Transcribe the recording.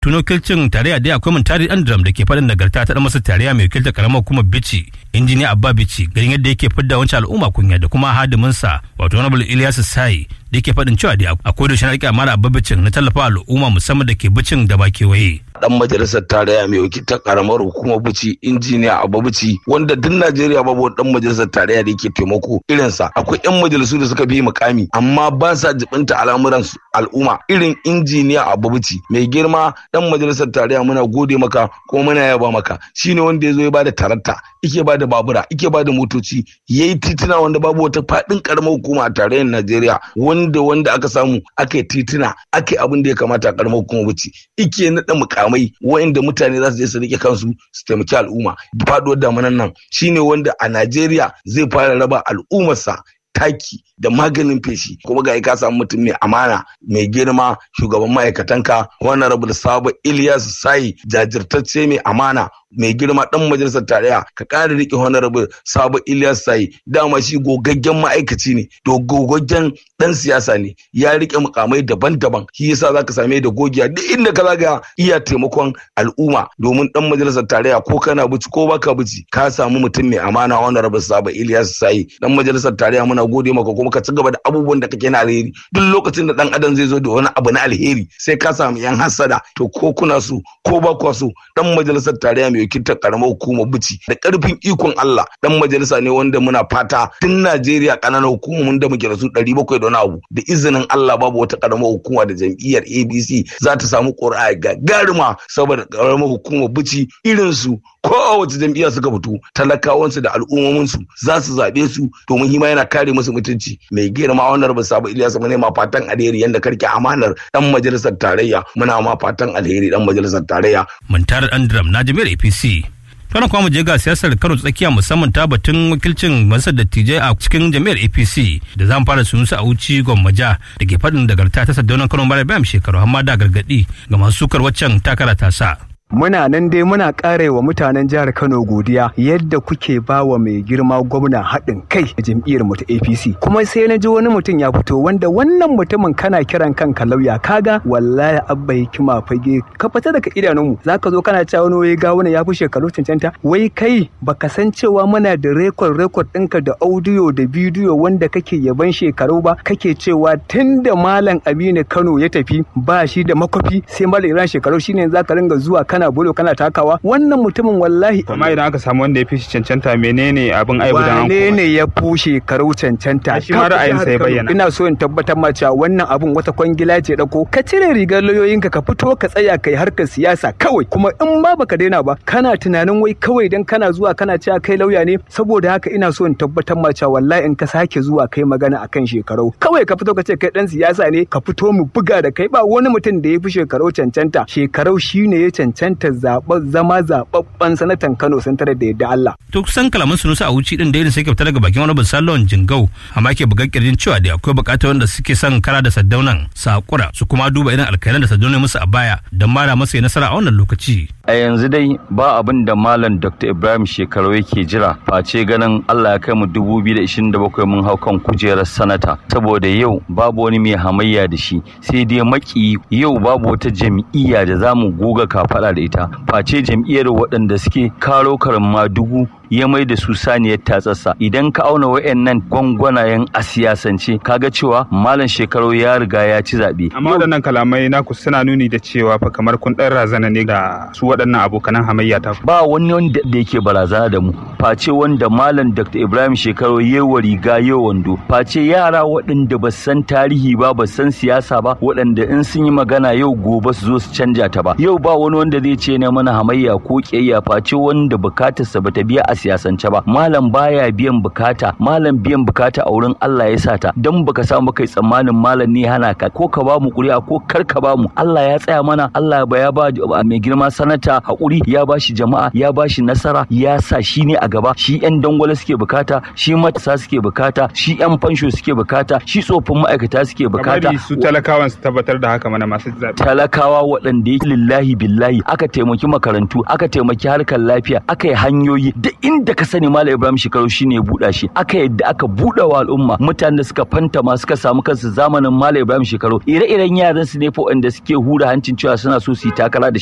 Tun wakilcin tarayya dai akwai Muntari Andram da ke faɗin nagarta ta dan masa tarayya mai wakiltar karamar hukumar Bichi, injiniya Abba Bichi, ganin yadda yake fidda wancan al'umma kunya da kuma hadiminsa wato Honorable Ilyasu Sai da yake faɗin cewa dai akwai da shi na rike amana Abba Bicin na tallafa al'umma musamman da ke Bicin da ba kewaye. Dan majalisar tarayya mai wakiltar karamar hukumar Bichi, injiniya Abba Bichi, wanda duk Najeriya babu dan majalisar tarayya da yake taimako irinsa. Akwai 'yan majalisu da suka bi mukami amma ba sa jibinta al'amuran al'umma irin injiniya Abba Bichi. Mai girma dan majalisar tarayya muna gode maka kuma muna yaba maka. Shine wanda ya zo ya bada tarakta, yake bada babura, yake bada motoci, yayi titina wanda babu wata fadin karamar hukuma a tarayyar Najeriya wanda aka samu aka yi titina, aka yi abin da ya kamata a karamar hukumar Bichi. Yake naɗa mukamai wa'inda mutane za su je su rike kansu su taimaki al'umma. Faduwar damanan nan shine wanda a Najeriya zai fara raba al'ummarsa taki da maganin feshi, kuma ga ka samu mutum mai amana, mai girma, shugaban ma'aikatanka Honorable Sabo Ilyas Sai, jajirtacce mai amana, mai girma dan majalisar tarayya, ka ƙara riƙe Honorable Sabo Ilyas Sai. Dama shi gogaggen ma'aikaci ne, to gogaggen dan siyasa ne, ya riƙe mukamai daban-daban, shi yasa zaka same da gogiya duk inda ka zaga iya taimakon al'umma. Domin dan majalisar tarayya ko kana Bichi ko baka Bichi, ka samu mutum mai amana Honorable Sabo Ilyas Sai. Dan majalisar tarayya muna gode maka, kuma ka ci gaba da abubuwan da kake na alheri. Duk lokacin da dan adam zai zo da wani abu na alheri sai ka samu yan hasada, to ko kuna so ko ba ku so, dan majalisar tarayya mai wakiltar karamar hukumar Bichi da karfin ikon Allah dan majalisa ne wanda muna fata tun Najeriya kananan hukumomin da muke da su 700 da wani abu, da izinin Allah babu wata karamar hukuma da jam'iyyar ABC za ta samu ƙuri'a gagaruma saboda karamar hukumar Bichi irin su ko a wace jam'iyya suka fito, talakawansu da al'ummominsu za su zaɓe su domin hima yana kare musu mutunci. Mai girma Honorable Sabo Ilyas, mu ne ma fatan alheri yanda karke amanar dan majalisar tarayya, muna ma fatan alheri dan majalisar tarayya. Muntari Andram na jami'ar APC. Kana kuma mu je ga siyasar Kano tsakiya musamman ta batun wakilcin majalisar dattijai a cikin jami'ar APC da zamu fara sunusu a wuci Gwammaja da ke faɗin nagarta ta Sardaunan Kano Malam Ibrahim Shekaru, amma da gargaɗi ga masu sukar waccan takara ta sa. Muna nan dai muna wa mutanen jihar Kano godiya yadda kuke ba wa mai girma gwamna haɗin kai a jam'iyyar mu ta APC. Kuma sai na ji wani mutum ya fito wanda wannan mutumin kana kiran kanka lauya, kaga wallahi Abba Hikima Fage ka fita daga idanunmu. Zaka zo kana cewa wani wai ga wani ya fi shekaru cancanta, wai kai baka san cewa muna da record ɗinka da audio da bidiyo wanda kake yaban shekaru ba, kake cewa tunda Malam Aminu Kano ya tafi ba shi da makwafi sai Malam Ibrahim Shekaru shine zaka ringa zuwa kana bulo kana takawa. Wannan mutumin wallahi, amma idan aka samu wanda ya fi cancanta menene abin aibu da wane ne ya fi shekaru cancanta? Shi ma ra'ayin sai bayyana. Ina so in tabbatar ma cewa wannan abun wata kwangila ce dako, ka cire rigar lauyoyinka ka fito ka tsaya kai harkar siyasa kawai. Kuma in ma baka daina ba kana tunanin wai kawai dan kana zuwa kana cewa kai lauya ne, saboda haka ina so in tabbatar ma cewa wallahi in ka sake zuwa kai magana akan shekaru kawai ka fito ka ce kai dan siyasa ne, ka fito mu buga da kai. Ba wani mutum da ya fi shekaru cancanta. Shekaru shine ya cancanta zama zababban sanatan Kano Santarar da yadda Allah. To kusan kalaman sunusu a wuci din da irin sai ke fita daga bakin wani Salon Jingau, amma ke bugar kirjin cewa da akwai bukatar wanda suke son kara da Sardaunan sakura su kuma duba irin alkhairan da Sardaunan musu a baya don mara masa nasara a wannan lokaci. A yanzu dai ba abin da Malam Dr. Ibrahim Shekaru yake jira face ganin Allah ya kai mu 2027 mun hau kan kujerar sanata, saboda yau babu wani mai hamayya da shi sai dai maki. Yau babu wata jam'iyya da zamu goga kafada da ita face jam'iyyar waɗanda suke karo karma dugu ya mai da su saniyar tatsarsa. Idan ka auna wayannan gwangwanayen a siyasance kaga cewa Malam Shekaru ya riga ya ci zabe. Amma waɗannan kalamai naku suna nuni da cewa fa kamar kun ɗan razana ne ga su waɗannan abokanan hamayya ta. Ba wani wanda da yake barazana da mu face wanda Malam Dr. Ibrahim Shekaru ya wa riga ya wando, face yara waɗanda ba san tarihi ba, ba san siyasa ba, waɗanda in sun yi magana yau gobe su zo su canja ta ba. Yau ba wani wanda zai ce ne mana hamayya ko kiyayya face wanda bukatarsa bata biya a siyasance ba. Malam baya biyan bukata, malam biyan bukata a wurin Allah ya sata. Dan baka samu kai tsammanin malam ne hana ka, ko ka ba mu kuri'a ko kar ka ba mu. Allah ya tsaya mana, Allah ya ba mai girma sanata hakuri, ya ba shi jama'a, ya ba shi nasara, ya sa shi ne a gaba. Shi yan dangwala suke bukata, shi matasa suke bukata, shi yan fansho suke bukata, shi tsofin ma'aikata suke bukata. Su talakawan su tabbatar da haka mana masu zaɓe. Talakawa waɗanda yake lillahi billahi aka taimaki makarantu, aka taimaki harkar lafiya, aka yi hanyoyi, duk inda ka sani Malam Ibrahim Shekaru shine ya buɗa shi, aka yadda aka buɗe wa al'umma mutanen da suka fantama suka samu kansu zamanin Malam Ibrahim Shekaru ire-iren yaran su ne fa wanda suke hura hancin cewa suna so su yi takara da